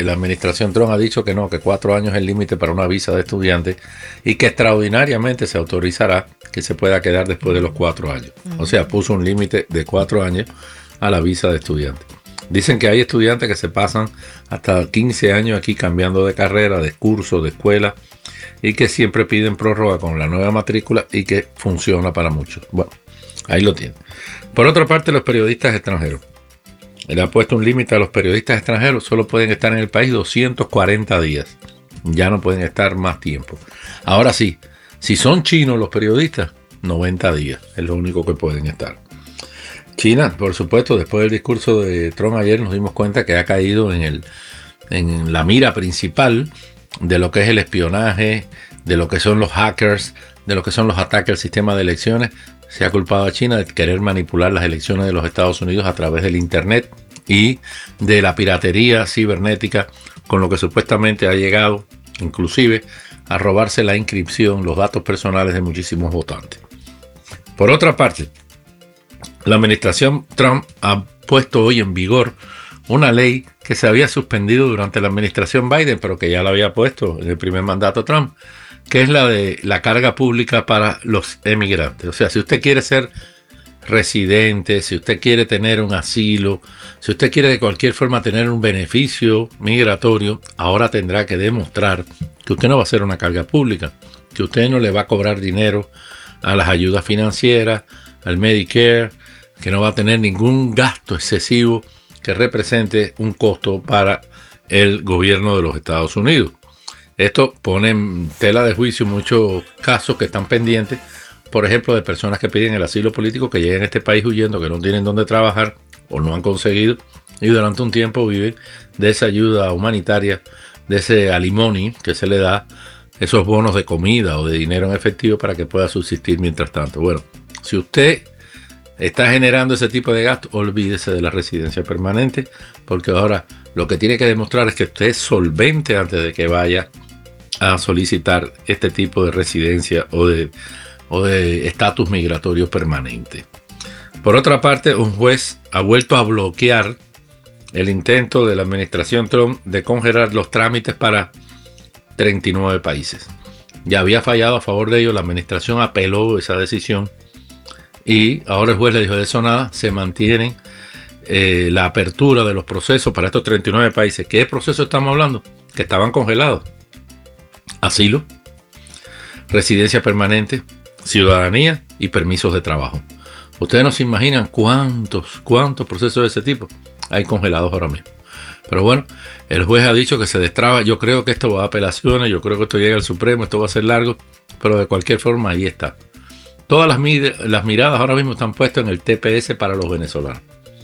la administración Trump ha dicho que no, que 4 años es el límite para una visa de estudiante y que extraordinariamente se autorizará que se pueda quedar después de los 4 años. O sea, puso un límite de 4 años a la visa de estudiante. Dicen que hay estudiantes que se pasan hasta 15 años aquí cambiando de carrera, de curso, de escuela, y que siempre piden prórroga con la nueva matrícula y que funciona para muchos. Bueno, ahí lo tienen. Por otra parte, los periodistas extranjeros. Él ha puesto un límite a los periodistas extranjeros, solo pueden estar en el país 240 días. Ya no pueden estar más tiempo. Ahora sí, si son chinos los periodistas, 90 días es lo único que pueden estar. China, por supuesto, después del discurso de Trump ayer nos dimos cuenta que ha caído en la mira principal de lo que es el espionaje, de lo que son los hackers, de lo que son los ataques al sistema de elecciones. Se ha culpado a China de querer manipular las elecciones de los Estados Unidos a través del Internet y de la piratería cibernética, con lo que supuestamente ha llegado, inclusive, a robarse la inscripción, los datos personales de muchísimos votantes. Por otra parte, la administración Trump ha puesto hoy en vigor una ley que se había suspendido durante la administración Biden, pero que ya la había puesto en el primer mandato Trump, que es la de la carga pública para los emigrantes. O sea, si usted quiere ser residente, si usted quiere tener un asilo, si usted quiere de cualquier forma tener un beneficio migratorio, ahora tendrá que demostrar que usted no va a ser una carga pública, que usted no le va a cobrar dinero a las ayudas financieras, al Medicare, que no va a tener ningún gasto excesivo que represente un costo para el gobierno de los Estados Unidos. Esto pone en tela de juicio muchos casos que están pendientes, por ejemplo, de personas que piden el asilo político, que llegan a este país huyendo, que no tienen dónde trabajar o no han conseguido, y durante un tiempo viven de esa ayuda humanitaria, de ese alimony que se le da, esos bonos de comida o de dinero en efectivo para que pueda subsistir mientras tanto. Bueno, si usted está generando ese tipo de gasto, olvídese de la residencia permanente, porque ahora lo que tiene que demostrar es que usted es solvente antes de que vaya a solicitar este tipo de residencia o de estatus migratorio permanente. Por otra parte, un juez ha vuelto a bloquear el intento de la administración Trump de congelar los trámites para 39 países. Ya había fallado a favor de ellos, la administración apeló esa decisión y ahora el juez le dijo: de eso nada, se mantienen la apertura de los procesos para estos 39 países. ¿Qué proceso estamos hablando? Que estaban congelados: asilo, residencia permanente, ciudadanía y permisos de trabajo. Ustedes no se imaginan cuántos procesos de ese tipo hay congelados ahora mismo. Pero bueno, el juez ha dicho que se destraba. Yo creo que esto va a apelaciones, yo creo que esto llega al Supremo, esto va a ser largo, pero de cualquier forma ahí está. Todas las miradas ahora mismo están puestas en el TPS para los venezolanos.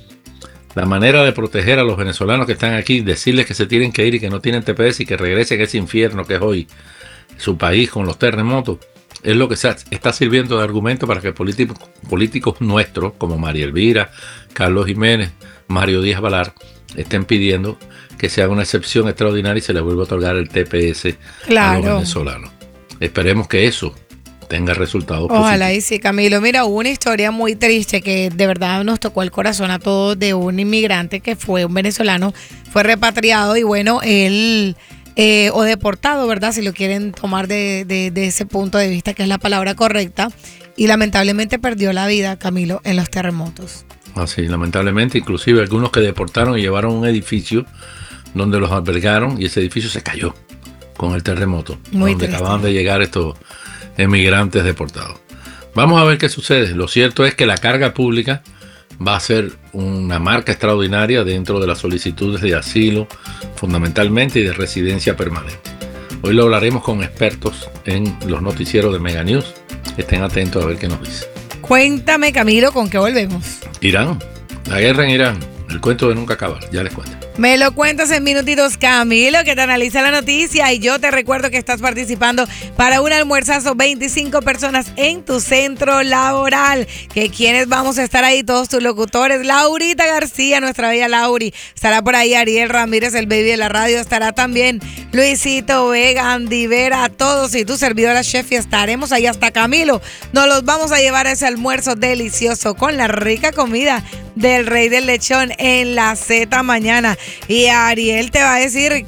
La manera de proteger a los venezolanos que están aquí, decirles que se tienen que ir y que no tienen TPS y que regresen a ese infierno que es hoy su país con los terremotos, es lo que está sirviendo de argumento para que políticos nuestros como María Elvira, Carlos Jiménez, Mario Díaz Balar estén pidiendo que se haga una excepción extraordinaria y se le vuelva a otorgar el TPS a los venezolanos. Esperemos que eso tenga resultados positivos. Ojalá y sí, Camilo. Mira, hubo una historia muy triste que de verdad nos tocó el corazón a todos, de un inmigrante que fue un venezolano, fue repatriado y bueno, él o deportado, ¿verdad? Si lo quieren tomar de ese punto de vista, que es la palabra correcta, y lamentablemente perdió la vida, Camilo, en los terremotos. Así, lamentablemente, inclusive algunos que deportaron y llevaron un edificio donde los albergaron y ese edificio se cayó con el terremoto, muy donde triste. acababan de llegar estos emigrantes deportados. Vamos a ver qué sucede. Lo cierto es que la carga pública va a ser una marca extraordinaria dentro de las solicitudes de asilo, fundamentalmente, y de residencia permanente. Hoy lo hablaremos con expertos en los noticieros de Mega News. Estén atentos a ver qué nos dice. Cuéntame, Camilo, ¿con qué volvemos? Irán, la guerra en Irán, el cuento de nunca acabar, ya les cuento. Me lo cuentas en minutitos, Camilo, que te analiza la noticia, y yo te recuerdo que estás participando para un almuerzazo, 25 personas en tu centro laboral. Que quienes vamos a estar ahí, todos tus locutores. Laurita García, nuestra bella Lauri, estará por ahí Ariel Ramírez, el baby de la radio, estará también Luisito Vega, Andy Vera, todos, y tu servidora Chef, y estaremos ahí hasta Camilo. Nos los vamos a llevar a ese almuerzo delicioso con la rica comida del Rey del Lechón en la Z mañana. Y Ariel te va a decir